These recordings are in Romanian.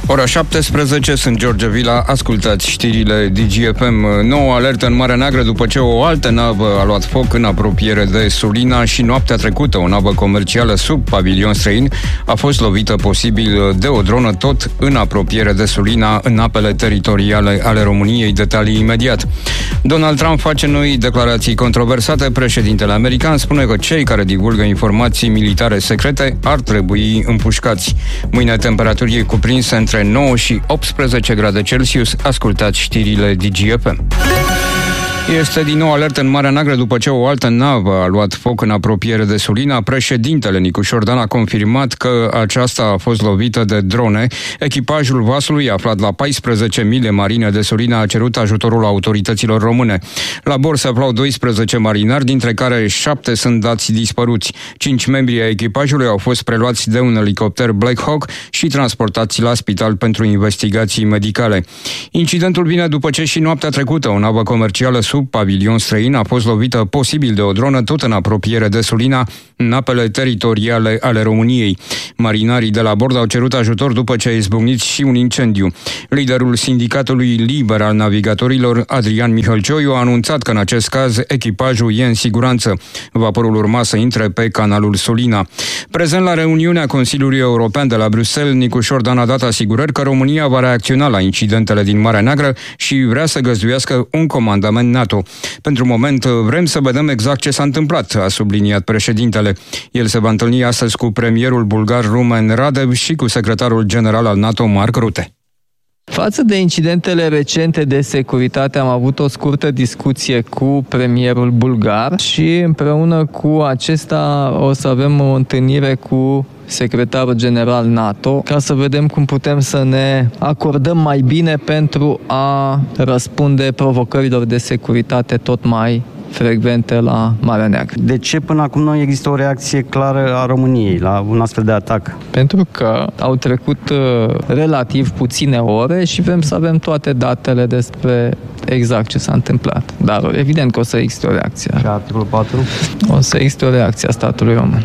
Ora 17, sunt George Vila, ascultați știrile DGFM. Nouă alertă în Marea Neagră după ce o altă navă a luat foc în apropiere de Sulina și noaptea trecută o navă comercială sub pavilion străin a fost lovită posibil de o dronă tot în apropiere de Sulina, în apele teritoriale ale României. Detalii imediat. Donald Trump face noi declarații controversate. Președintele american spune că cei care divulgă informații militare secrete ar trebui împușcați. Mâine temperaturii cuprinse între 9 și 18 grade Celsius. Ascultați știrile DGFM. Este din nou alertă în Marea Neagră după ce o altă navă a luat foc în apropiere de Sulina. Președintele Nicușor Dan a confirmat că aceasta a fost lovită de drone. Echipajul vasului, aflat la 14 mile marine de Sulina, a cerut ajutorul autorităților române. La bord se aflau 12 marinari, dintre care 7 sunt dați dispăruți. 5 membri ai echipajului au fost preluați de un elicopter Black Hawk și transportați la spital pentru investigații medicale. Incidentul vine după ce și noaptea trecută o navă comercială sub pavilion străin a fost lovită posibil de o dronă tot în apropiere de Sulina, în apele teritoriale ale României. Marinarii de la bord au cerut ajutor după ce a izbucnit și un incendiu. Liderul Sindicatului Liber al Navigatorilor, Adrian Mihălcioiu, a anunțat că în acest caz echipajul e în siguranță. Vaporul urma să intre pe canalul Sulina. Prezent la reuniunea Consiliului European de la Bruxelles, Nicușor Dan a dat asigurări că România va reacționa la incidentele din Marea Neagră și vrea să găzduiască un comandament NATO. Pentru moment vrem să vedem exact ce s-a întâmplat, a subliniat președintele. El se va întâlni astăzi cu premierul bulgar Rumen Radev și cu secretarul general al NATO Mark Rutte. Față de incidentele recente de securitate, am avut o scurtă discuție cu premierul bulgar și împreună cu acesta o să avem o întâlnire cu secretarul general NATO, ca să vedem cum putem să ne acordăm mai bine pentru a răspunde provocărilor de securitate tot mai frecvente la Marea Neagră. De ce până acum nu există o reacție clară a României la un astfel de atac? Pentru că au trecut relativ puține ore și vrem să avem toate datele despre exact ce s-a întâmplat. Dar evident că o să existe o reacție. Și articolul 4? O să existe o reacție a statului român.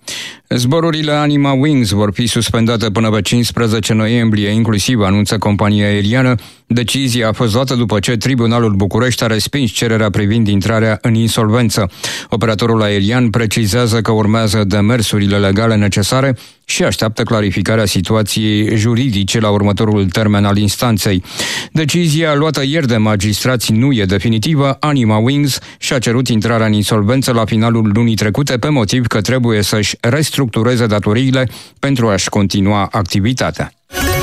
Zborurile Anima Wings vor fi suspendate până pe 15 noiembrie, inclusiv, anunță compania aeriană. Decizia a fost luată după ce Tribunalul București a respins cererea privind intrarea în insolvență. Operatorul aerian precizează că urmează demersurile legale necesare și așteaptă clarificarea situației juridice la următorul termen al instanței. Decizia luată ieri de magistrați nu e definitivă. Anima Wings și-a cerut intrarea în insolvență la finalul lunii trecute pe motiv că trebuie să-și restructureze datoriile pentru a-și continua activitatea.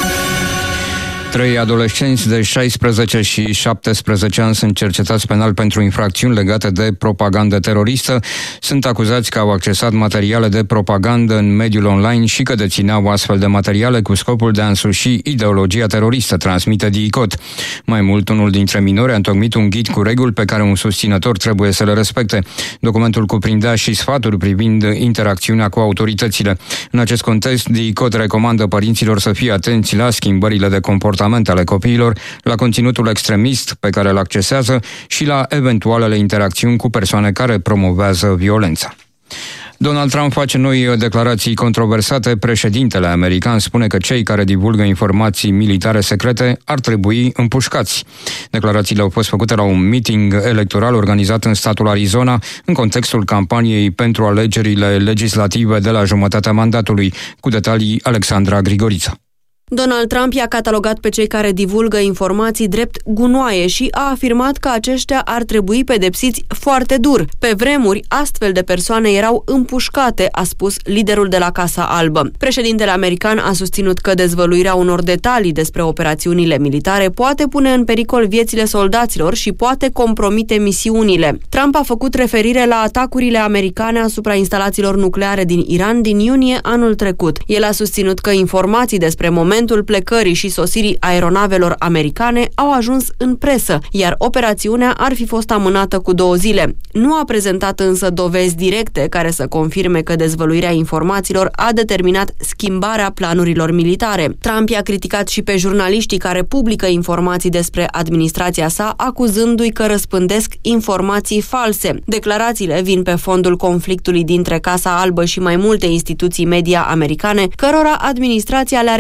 3 adolescenți de 16 și 17 ani sunt cercetați penal pentru infracțiuni legate de propagandă teroristă. Sunt acuzați că au accesat materiale de propagandă în mediul online și că dețineau astfel de materiale cu scopul de a însuși ideologia teroristă, transmite DICOT. Mai mult, unul dintre minori a întocmit un ghid cu reguli pe care un susținător trebuie să le respecte. Documentul cuprindea și sfaturi privind interacțiunea cu autoritățile. În acest context, DICOT recomandă părinților să fie atenți la schimbările de comportament ale copiilor, la conținutul extremist pe care îl accesează și la eventualele interacțiuni cu persoane care promovează violența. Donald Trump face noi declarații controversate. Președintele american spune că cei care divulgă informații militare secrete ar trebui împușcați. Declarațiile au fost făcute la un meeting electoral organizat în statul Arizona, în contextul campaniei pentru alegerile legislative de la jumătatea mandatului. Cu detalii, Alexandra Grigorița. Donald Trump i-a catalogat pe cei care divulgă informații drept gunoaie și a afirmat că aceștia ar trebui pedepsiți foarte dur. Pe vremuri, astfel de persoane erau împușcate, a spus liderul de la Casa Albă. Președintele american a susținut că dezvăluirea unor detalii despre operațiunile militare poate pune în pericol viețile soldaților și poate compromite misiunile. Trump a făcut referire la atacurile americane asupra instalațiilor nucleare din Iran din iunie anul trecut. El a susținut că informații despre momentul plecării și sosirii aeronavelor americane au ajuns în presă, iar operațiunea ar fi fost amânată cu 2 zile. Nu a prezentat însă dovezi directe care să confirme că dezvăluirea informațiilor a determinat schimbarea planurilor militare. Trump i-a criticat și pe jurnaliștii care publică informații despre administrația sa, acuzându-i că răspândesc informații false. Declarațiile vin pe fondul conflictului dintre Casa Albă și mai multe instituții media americane, cărora administrația le-a restricționat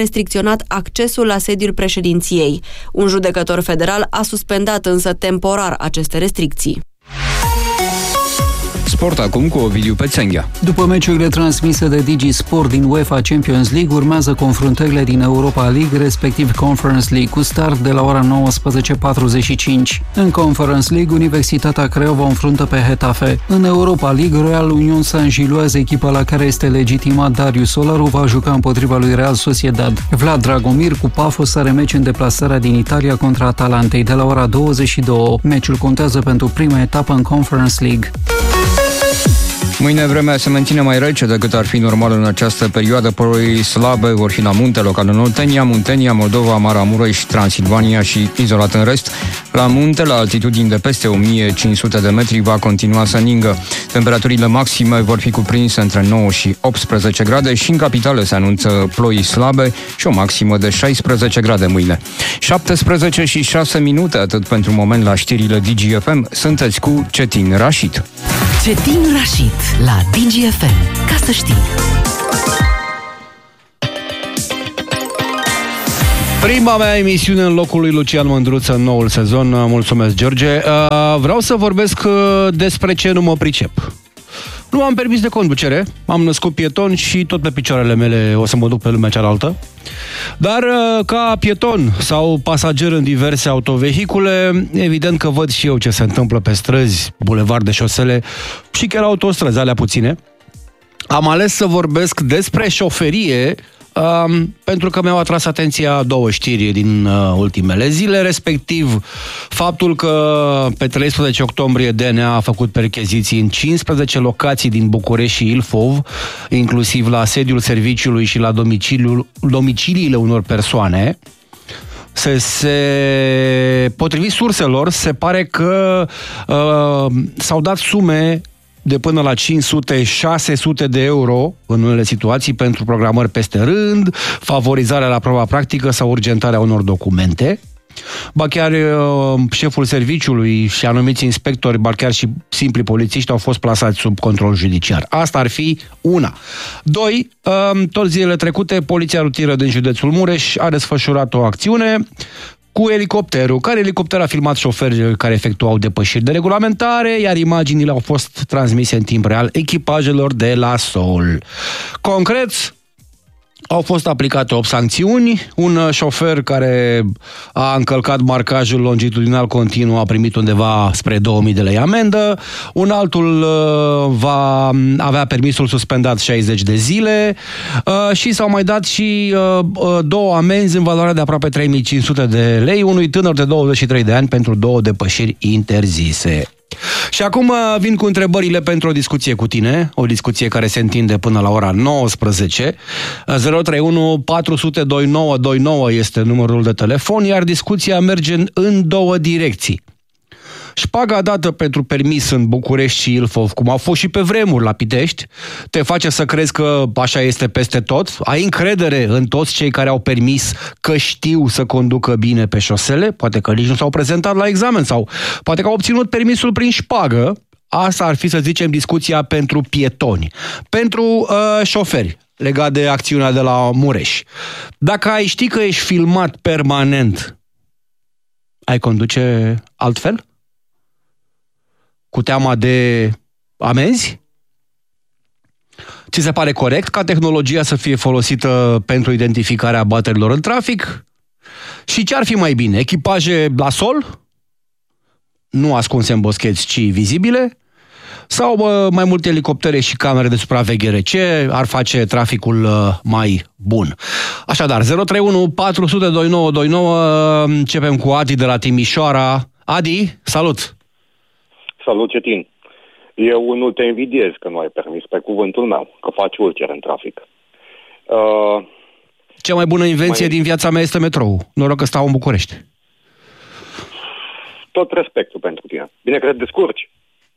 restricționat accesul la sediul președinției. Un judecător federal a suspendat însă temporar aceste restricții. Sport acum cu Ovidiu Pețenghea. După meciurile transmise de Digi Sport din UEFA Champions League, urmează confruntările din Europa League, respectiv Conference League, cu start de la ora 19:45. În Conference League, Universitatea Craiova o înfruntă pe Getafe. În Europa League, Royal Union Saint-Gilloise, echipa la care este legitimat Darius Solaru, va juca împotriva lui Real Sociedad. Vlad Dragomir cu Pafos are meci în deplasarea din Italia contra Atalantei de la ora 22. Meciul contează pentru prima etapă în Conference League. Mâine vremea se menține mai rece decât ar fi normal în această perioadă. Ploi slabe vor fi la munte, local în Oltenia, Muntenia, Moldova, Maramureș, Transilvania și izolat în rest. La munte, la altitudini de peste 1500 de metri, va continua să ningă. Temperaturile maxime vor fi cuprinse între 9 și 18 grade și în capitală se anunță ploi slabe și o maximă de 16 grade mâine. 17 și 6 minute, atât pentru moment la știrile DGFM. Sunteți cu Cetin Rașit. Cetin Rașit la DGFM. Ca să știi. Prima mea emisiune în locul lui Lucian Mândruță în noul sezon. Mulțumesc, George. Vreau să vorbesc despre ce nu mă pricep. Nu am permis de conducere, am născut pieton și tot pe picioarele mele o să mă duc pe lumea cealaltă. Dar ca pieton sau pasager în diverse autovehicule, evident că văd și eu ce se întâmplă pe străzi, bulevarde, șosele și chiar autostrăzi, alea puține. Am ales să vorbesc despre șoferie pentru că mi-au atras atenția două știri din ultimele zile, respectiv faptul că pe 13 octombrie DNA a făcut percheziții în 15 locații din București și Ilfov, inclusiv la sediul serviciului și la domiciliile unor persoane. Potrivit surselor, se pare că s-au dat sume de până la 500-600 de euro în unele situații pentru programări peste rând, favorizarea la proba practică sau urgentarea unor documente. Ba chiar șeful serviciului și anumiți inspectori, ba chiar și simpli polițiști au fost plasați sub control judiciar. Asta ar fi una. Doi, tot zilele trecute, Poliția Rutieră din județul Mureș a desfășurat o acțiune cu elicopterul, care elicopter a filmat șoferi care efectuau depășiri de regulamentare, iar imaginile au fost transmise în timp real echipajelor de la SOL. Concret, au fost aplicate 8 sancțiuni. Un șofer care a încălcat marcajul longitudinal continuu a primit undeva spre 2000 de lei amendă. Un altul va avea permisul suspendat 60 de zile și s-au mai dat și 2 amenzi în valoare de aproape 3500 de lei unui tânăr de 23 de ani pentru 2 depășiri interzise. Și acum vin cu întrebările pentru o discuție cu tine, o discuție care se întinde până la ora 19. 031 400 2929 este numărul de telefon, iar discuția merge în două direcții. Șpaga dată pentru permis în București și Ilfov, cum a fost și pe vremuri la Pitești, te face să crezi că așa este peste tot? Ai încredere în toți cei care au permis, că știu să conducă bine pe șosele? Poate că nici nu s-au prezentat la examen sau poate că au obținut permisul prin șpagă. Asta ar fi, să zicem, discuția pentru pietoni. Pentru șoferi, legat de acțiunea de la Mureș. Dacă ai ști că ești filmat permanent, ai conduce altfel? Cu teama de amenzi? Ți se pare corect ca tehnologia să fie folosită pentru identificarea abaterilor în trafic? Și ce ar fi mai bine? Echipaje la sol? Nu ascunse în boscheți, ci vizibile? Sau mai multe elicoptere și camere de supraveghere? Ce ar face traficul mai bun? Așadar, 031 400 2929, începem cu Adi de la Timișoara. Adi, salut! Salut, Cetin. Eu nu te invidiez că nu ai permis, pe cuvântul meu, că faci ulceri în trafic. Cea mai bună invenție din viața mea este metrou. Noroc că stau în București. Tot respectul pentru tine. Bine că te descurci.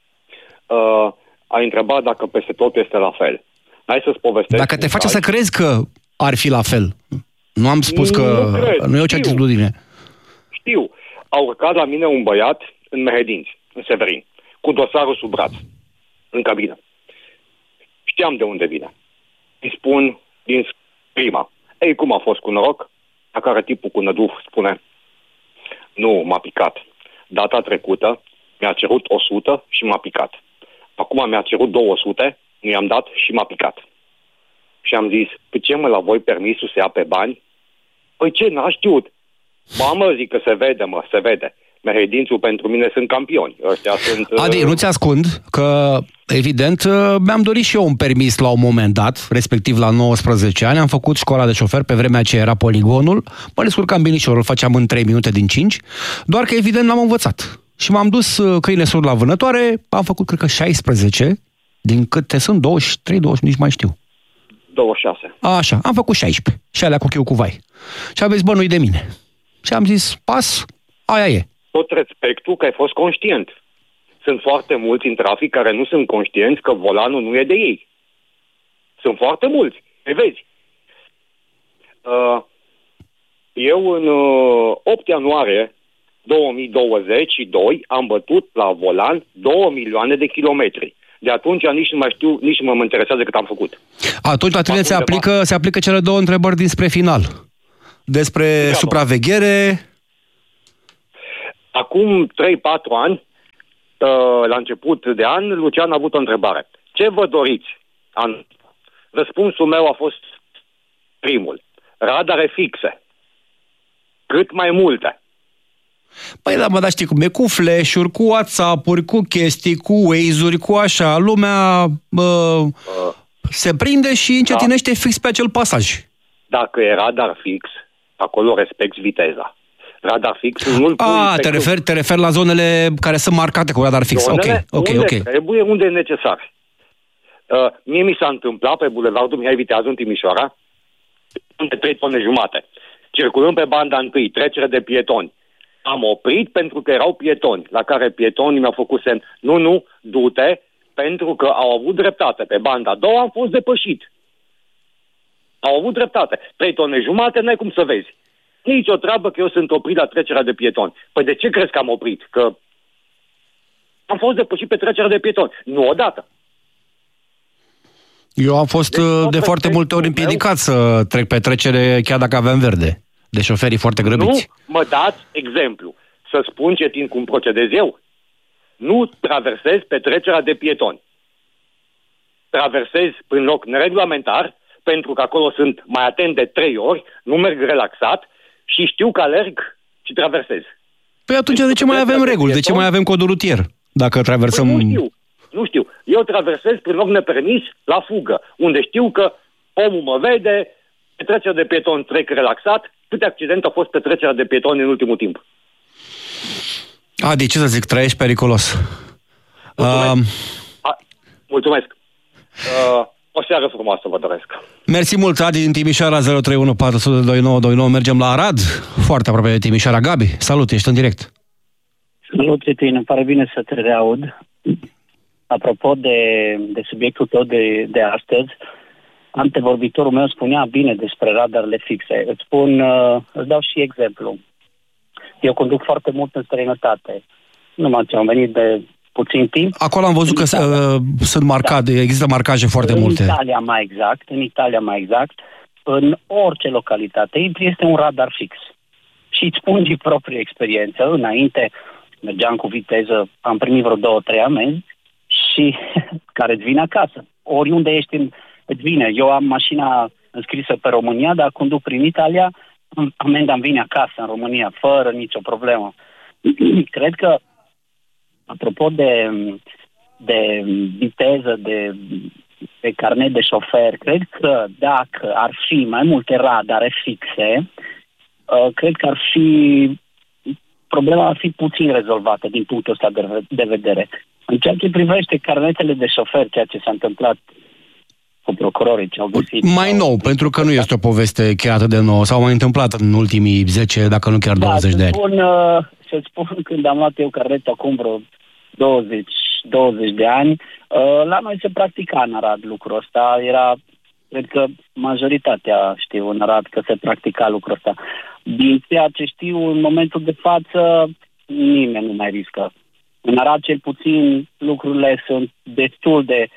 Ai întrebat dacă peste tot este la fel. Hai să-ți povestesc. Dacă te face să crezi că ar fi la fel. Nu am spus că nu e o certitudine. Știu. A urcat la mine un băiat în Mehedinți, în Severin, cu dosarul sub braț, în cabină. Știam de unde vine. Îi spun din prima. Ei, cum a fost cu noroc? la care tipul cu năduf spune: nu, m-a picat. Data trecută mi-a cerut 100 și m-a picat. Acum mi-a cerut 200, nu i-am dat și m-a picat. Și am zis: păi ce, la voi permisul se ia pe bani? Păi ce, n-a știut. Mamă, zic că se vede, se vede. Mehedințul pentru mine sunt campioni. Ăștia sunt... Adi, nu-ți ascund că, evident, mi-am dorit și eu un permis la un moment dat, respectiv la 19 ani. Am făcut școala de șofer, pe vremea ce era poligonul. Mă descurcam binișor, îl făceam în 3 minute din 5, doar că, evident, l-am învățat. Și m-am dus câine surd la vânătoare, am făcut, cred că, 16, din câte sunt 23, nici mai știu. 26. Așa, am făcut 16. Și alea cu chiu cu vai. Și am zis, bă, nu-i de mine. Și am zis, pas, aia e. Tot respectul că ai fost conștient. Sunt foarte mulți în trafic care nu sunt conștienți că volanul nu e de ei. Sunt foarte mulți. Îi vezi. Eu în 8 ianuarie 2022 am bătut la volan 2 milioane de kilometri. De atunci nici nu mai știu, nici nu mă interesează cât am făcut. Atunci la tine se aplică cele 2 întrebări dinspre final. Despre supraveghere. Acum 3-4 ani, la început de an, Lucian a avut o întrebare. Ce vă doriți? Răspunsul meu a fost primul. Radare fixe. Cât mai multe. Păi da, dar știi cum e, cu flash-uri, cu WhatsApp-uri, cu chestii, cu Waze-uri, cu așa, lumea se prinde și încetinește fix pe acel pasaj. Dacă e radar fix, acolo respecti viteza. Radar fix nu-l pui... Te referi la zonele care sunt marcate cu radar fix. Zonele Ok. Trebuie, unde e necesar. Mie mi s-a întâmplat pe bulevardul Mihai Viteazu în Timișoara, de 3 tone jumate. Circulând pe banda întâi, trecere de pietoni. Am oprit pentru că erau pietoni, la care pietonii mi-au făcut semn: nu, du-te, pentru că au avut dreptate. Pe banda a doua am fost depășit. Au avut dreptate. 3 tone jumate, n-ai cum să vezi. Nici o treabă că eu sunt oprit la trecerea de pietoni. Păi de ce crezi că am oprit? Că am fost depășit pe trecerea de pietoni. Nu odată. Eu am fost de foarte multe ori împiedicat să trec pe trecere chiar dacă aveam verde. De șoferii foarte grăbiți. Nu mă dați exemplu. Să spun cum procedez eu. Nu traversez pe trecerea de pietoni. Traversez prin loc neregulamentar, pentru că acolo sunt mai atent de 3 ori, nu merg relaxat și știu că alerg și traversez. Păi atunci de ce mai avem reguli? De ce mai avem codul rutier? Dacă traversăm... Păi nu știu. Eu traversez prin loc nepermis la fugă, unde știu că omul mă vede, pe trecerea de pietoni trec relaxat. Câte accidente au fost pe trecerea de pietoni în ultimul timp? Adi, ce să zic, trăiești periculos. Mulțumesc. O seară frumoasă vă doresc. Mersi mult, Adi, din Timișoara, 031 400 2929. Mergem la Arad, foarte aproape de Timișoara. Gabi, salut, ești în direct. Salut, Citin, îmi pare bine să te reaud. Apropo de subiectul tău de astăzi, antevorbitorul meu spunea bine despre radarele fixe. Îți dau și exemplu. Eu conduc foarte mult în străinătate. Numai ce am venit de puțin timp. Acolo am văzut că sunt marcate, există marcaje foarte multe. În Italia mai exact, în orice localitate intri este un radar fix. Și îți spun din proprie experiență, înainte mergeam cu viteză, am primit vreo 2-3 amenzi și care îți vine acasă. Oriunde ești îți vine. Eu am mașina înscrisă pe România, dar conduc prin Italia, amenda îmi vine acasă în România, fără nicio problemă. Cred că, apropo de viteză, de carnet de șofer, cred că dacă ar fi mai multe radare fixe, cred că problema ar fi puțin rezolvată din punctul ăsta de vedere. În ceea ce privește carnetele de șofer, ceea ce s-a întâmplat cu procurorii ce au găsit... Mai nou, pentru că nu este o poveste chiar atât de nouă. S-au mai întâmplat în ultimii 10, dacă nu chiar 20 de ani. Să spun, când am luat eu carnetul acum vreo 20 de ani, la noi se practica în Arad lucrul ăsta. Cred că majoritatea știu în Arad că se practica lucrul ăsta. Din ceea ce știu, în momentul de față, nimeni nu mai riscă. În Arad, cel puțin, lucrurile sunt destul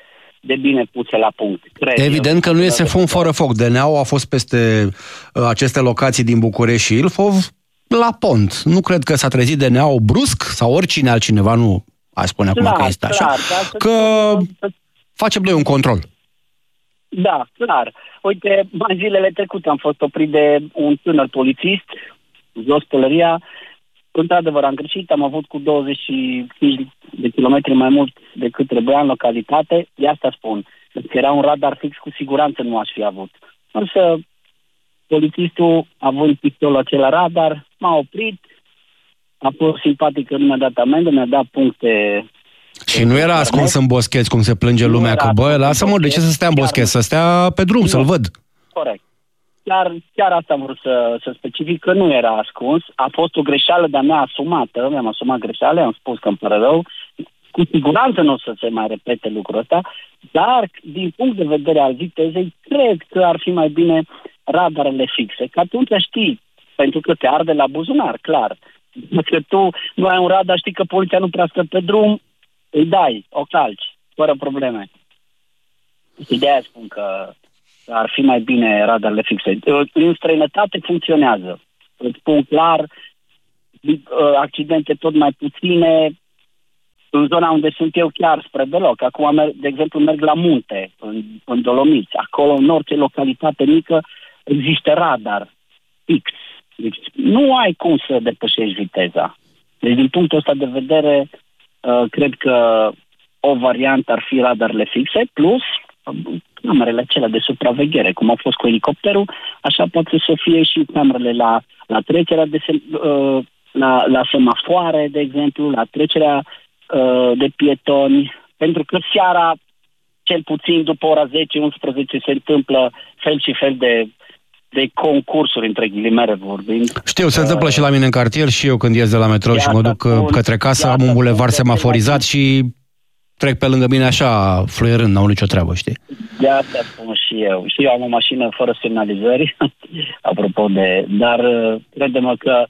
de bine puse la punct. Evident că nu este fum fără foc. DNA-ul a fost peste aceste locații din București și Ilfov la pont. Nu cred că s-a trezit DNA-ul brusc sau oricine altcineva, nu aș spune acum că este așa, că facem noi un control. Da, clar. Uite, zilele trecute am fost oprit de un tânăr polițist, jos pălăria. Într-adevăr, am greșit, am avut cu 25 de kilometri mai mult decât trebuia în localitate. De asta spun, că era un radar fix, cu siguranță nu aș fi avut. Însă, polițistul, având pistolul acela radar, m-a oprit, a fost simpatic că nu mi-a dat amendă, mi-a dat puncte. Și nu era ascuns în boscheți, cum se plânge lumea, că bă, lasă-mă, de ce să stea în boscheți? Să stea pe drum, să-l văd. Corect. Chiar asta am vrut să specific, că nu era ascuns. A fost o greșeală de-a mea asumată, mi-am asumat greșeale, am spus că îmi pare rău. Cu siguranță nu o să se mai repete lucrul ăsta, dar din punct de vedere al vitezei, cred că ar fi mai bine radarele fixe, că atunci știi, pentru că te arde la buzunar, clar. Dacă tu nu ai un radar, știi că poliția nu prea stă pe drum, îi dai, o calci, fără probleme. Și de aia spun că ar fi mai bine radarele fixe. În străinătate funcționează. Îți spun clar, accidente tot mai puține, în zona unde sunt eu chiar spre deloc. Acum, de exemplu, merg la munte, în Dolomiți. Acolo, în orice localitate mică, există radar fix. Deci nu ai cum să depășești viteza. Deci din punctul ăsta de vedere, cred că o variantă ar fi radarele fixe, plus camerele acelea de supraveghere, cum au fost cu elicopterul, așa poate să fie și camerele la trecerea la semafoare, de exemplu, la trecerea de pietoni, pentru că seara, cel puțin după ora 10-11, se întâmplă fel și fel de concursuri, între ghilimele vorbind. Știu, se întâmplă și la mine în cartier, și eu când ies de la metrou și mă duc către casă, am un bulevard semaforizat și trec pe lângă mine așa, fluierând, n-au nicio treabă, știi? De asta spun și eu. Și eu am o mașină fără semnalizări, apropo de... Dar crede-mă că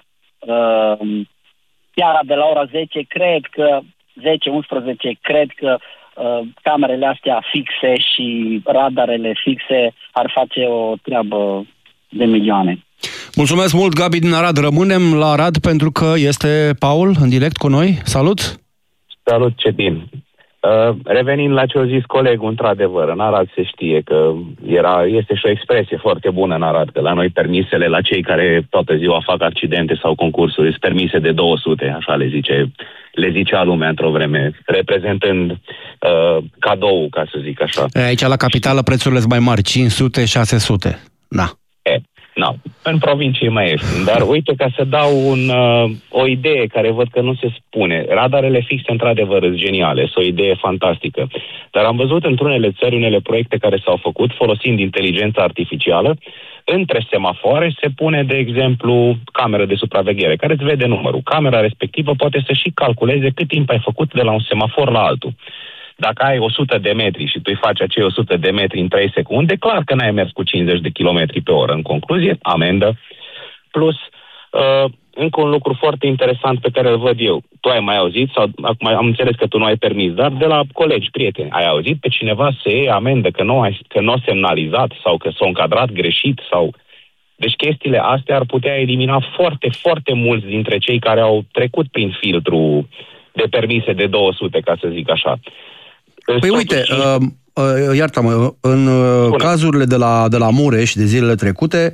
seara de la ora 10, cred că 10-11, cred că camerele astea fixe și radarele fixe ar face o treabă de milioane. Mulțumesc mult, Gabi din Arad. Rămânem la Arad pentru că este Paul în direct cu noi. Salut! Salut, Cetin! Revenind la ce a zis colegul, într-adevăr, în Arad se știe că este și o expresie foarte bună în Arad, că la noi permisele, la cei care toată ziua fac accidente sau concursuri, sunt permise de 200, așa le zicea lumea într-o vreme, reprezentând cadou, ca să zic așa. Aici la capitală prețurile sunt mai mari, 500-600. Da. Nu, în provincie e mai ieftin, dar uite, ca să dau o idee care văd că nu se spune. Radarele fixe, într-adevăr, sunt geniale, sunt o idee fantastică. Dar am văzut într-unele țări, unele proiecte care s-au făcut folosind inteligența artificială. Între semafoare se pune, de exemplu, cameră de supraveghere, care îți vede numărul. Camera respectivă poate să și calculeze cât timp ai făcut de la un semafor la altul. Dacă ai 100 de metri și tu îi faci acei 100 de metri în 3 secunde, clar că n-ai mers cu 50 de kilometri pe oră. În concluzie, amendă. Plus, încă un lucru foarte interesant pe care îl văd eu. Tu ai mai auzit, sau acum am înțeles că tu nu ai permis, dar de la colegi, prieteni, ai auzit pe cineva să iei amendă că nu a semnalizat sau că s-a încadrat greșit sau... Deci chestiile astea ar putea elimina foarte, foarte mulți dintre cei care au trecut prin filtru de permise de 200, ca să zic așa. Păi uite, iartă-mă, în cazurile de la Mureș de zilele trecute,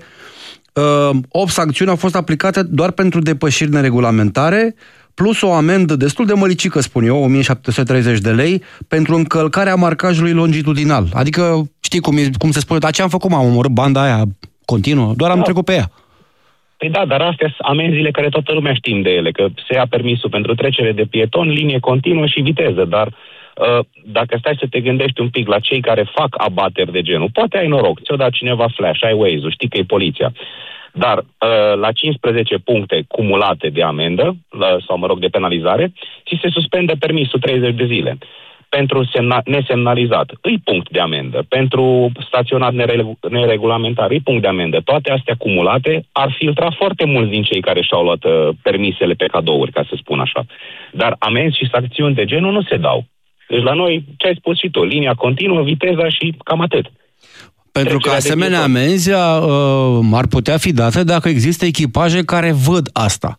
8 sancțiuni au fost aplicate doar pentru depășiri neregulamentare, plus o amendă destul de măricică, spun eu, 1730 de lei, pentru încălcarea marcajului longitudinal. Adică, știi cum se spune, dar ce am făcut, m-am omorât banda aia continuă, doar am trecut pe ea. Păi da, dar astea sunt amenziile care toată lumea știm de ele, că se ia permisul pentru trecere de pieton, linie continuă și viteză, dar dacă stai să te gândești un pic la cei care fac abateri de genul, poate ai noroc, ți-o dat cineva flash, ai Waze-ul, știi că e poliția, dar la 15 puncte cumulate de amendă, sau de penalizare, ți se suspendă permisul 30 de zile. Pentru nesemnalizat, îi punct de amendă. Pentru staționat neregulamentar, îi punct de amendă. Toate astea cumulate ar filtra foarte mulți din cei care și-au luat permisele pe cadouri, ca să spun așa. Dar amenzi și sancțiuni de genul nu se dau. Deci la noi, ce ai spus și tu, linia continuă, viteza și cam atât. Pentru că asemenea amenzi ar putea fi date dacă există echipaje care văd asta.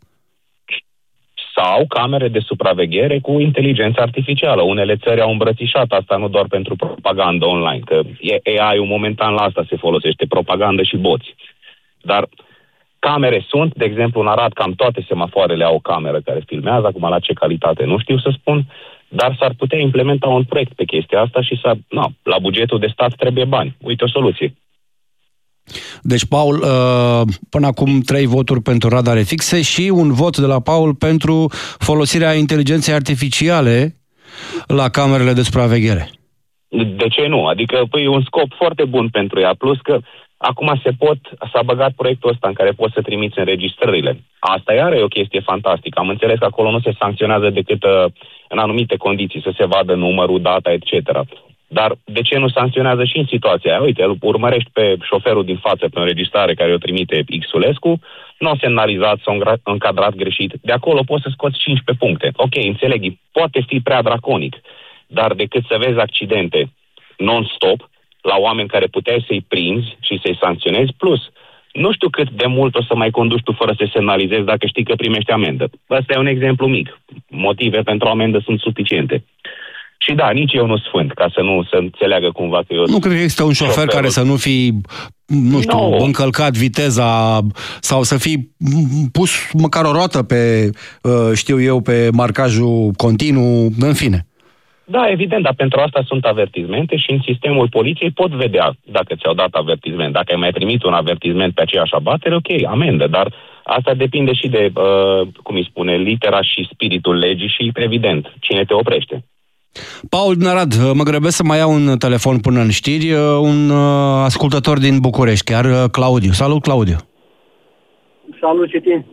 Sau camere de supraveghere cu inteligență artificială. Unele țări au îmbrățișat asta nu doar pentru propagandă online, că AI-ul momentan la asta se folosește, propagandă și boți. Dar camere sunt, de exemplu în Arad, cam toate semafoarele au o cameră care filmează, acum la ce calitate nu știu să spun, dar s-ar putea implementa un proiect pe chestia asta și la bugetul de stat trebuie bani. Uite o soluție. Deci, Paul, până acum 3 voturi pentru radare fixe și un vot de la Paul pentru folosirea inteligenței artificiale la camerele de supraveghere. De ce nu? Adică e un scop foarte bun pentru ea, plus că acum s-a băgat proiectul ăsta în care poți să trimiți înregistrările. Asta iară e o chestie fantastică. Am înțeles că acolo nu se sancționează decât în anumite condiții, să se vadă numărul, data, etc. Dar de ce nu sancționează și în situația aia? Uite, îl urmărești pe șoferul din față pe înregistrare care o trimite Xulescu, nu a semnalizat sau încadrat greșit. De acolo poți să scoți 15 puncte. Ok, înțeleg, poate fi prea draconic, dar decât să vezi accidente non-stop la oameni care puteai să-i prinzi și să-i sancționezi, plus nu știu cât de mult o să mai conduci tu fără să semnalizezi dacă știi că primești amendă. Ăsta e un exemplu mic. Motive pentru amendă sunt suficiente. Și da, nici eu nu sfânt, ca să nu se înțeleagă cumva că eu... Nu cred că există un șofer care să nu fi, încălcat viteza sau să fi pus măcar o roată pe, pe marcajul continuu, în fine. Da, evident, dar pentru asta sunt avertizmente și în sistemul poliției pot vedea dacă ți-au dat avertizment. Dacă ai mai primit un avertizment pe aceeași abatere, ok, amendă, dar asta depinde și de, litera și spiritul legii și, evident, cine te oprește. Paul din Arad, mă grăbesc să mai iau un telefon până în știri, un ascultător din București, chiar Claudiu. Salut, Claudiu! Salut, Cetin!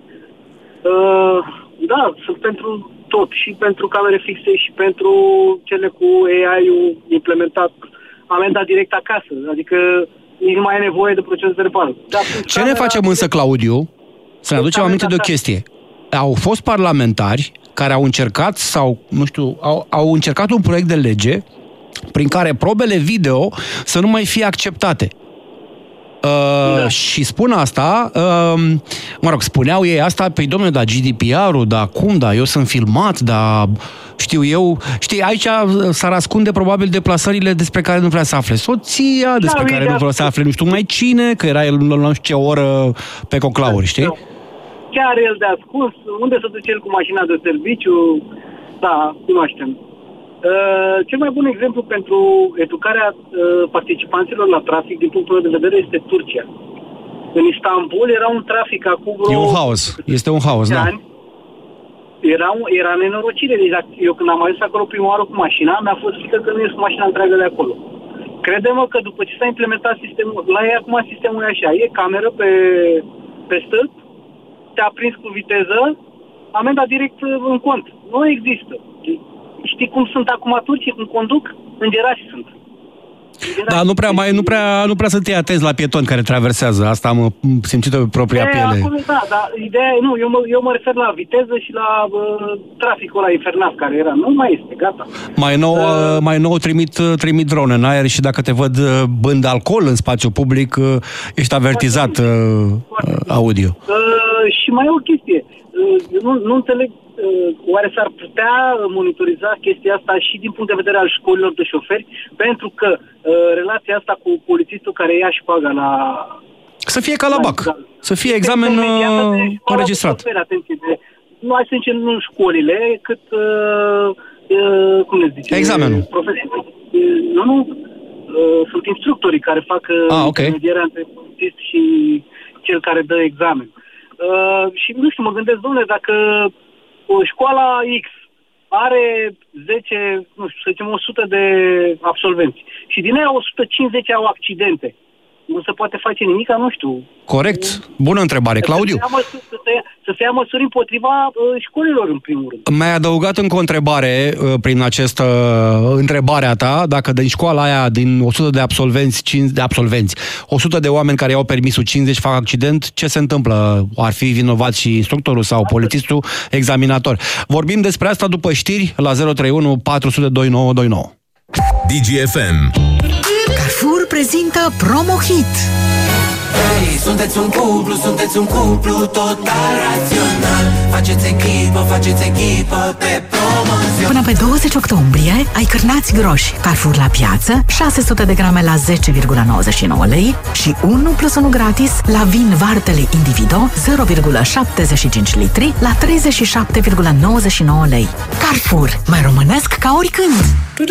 Da, sunt pentru tot, și pentru camere fixe și pentru cele cu AI-ul implementat, amenda direct acasă, adică nici nu mai e nevoie de proces verbal. Ce ne facem însă, Claudiu? Să ne aducem aminte de o chestie. Au fost parlamentari care au încercat au încercat un proiect de lege prin care probele video să nu mai fie acceptate. Și spun asta, spuneau ei asta, păi domnule, dar GDPR-ul, dar cum, eu sunt filmat, știi, aici s-ar ascunde probabil deplasările despre care nu vrea să afle soția, despre care nu vrea să afle nu știu mai cine, că era el nu știu ce oră pe coclauri, știi? Chiar el de ascuns, unde se duce el cu mașina de serviciu, da, cunoaștem. Cel mai bun exemplu pentru educarea participanților la trafic, din punctul meu de vedere, este Turcia. În Istanbul era un trafic acum vreo... E un haos. Este un haos, da. Era nenorocire. Exact. Eu când am ajuns acolo prima oară cu mașina, mi-a fost frică că nu ies cu mașina întreagă de acolo. Crede-mă că după ce s-a implementat sistemul, la ei acum sistemul e așa, e cameră pe stâlp, te-a prins cu viteză, amenda direct în cont. Nu există. Știi cum sunt acum turcii, cum conduc? Îngerași sunt. Da, nu prea să te atenți la pietoni care traversează. Asta am simțit-o pe propria piele. Acum, da, dar ideea e, eu mă refer la viteză și la traficul ăla infernal care era. Nu mai este, gata. Mai nou trimit drone în aer și dacă te văd bând alcool în spațiu public, ești avertizat audio. Și mai e o chestie. Nu înțeleg, oare s-ar putea monitoriza chestia asta și din punct de vedere al școlilor de șoferi, pentru că relația asta cu polițistul care ia șpaga la... Să fie ca la BAC, să fie examen înregistrat. Nu hai să zicem nu școlile, cât, cum le zice? Examenul. Nu, sunt instructorii care fac intermedierea între polițist și cel care dă examen. Și nu știu, mă gândesc, domnule, dacă școala X are 10, nu știu, să zicem 100 de absolvenți și din aia 150 au accidente, nu se poate face nimic, nu știu. Corect. Bună întrebare, Claudiu. Să să ia măsuri împotriva școlilor, în primul rând. Mi-ai adăugat încă o întrebare prin această întrebarea ta, dacă din școala aia, din 100 de absolvenți, 100 de oameni care iau permisul, 50 fac accident, ce se întâmplă? Ar fi vinovat și instructorul sau polițistul examinator? Vorbim despre asta după știri la 031 400 2929. DGFM. Carrefour prezintă Promo Hit. Hey, sunteți un cuplu total rațional. Faceți echipă pe promoție. Până pe 20 octombrie ai cârnați groși Carrefour la piață, 600 de grame la 10,99 lei și 1 plus 1 gratis la vin Vartele Individo 0,75 litri la 37,99 lei. Carrefour, mai românesc ca oricând!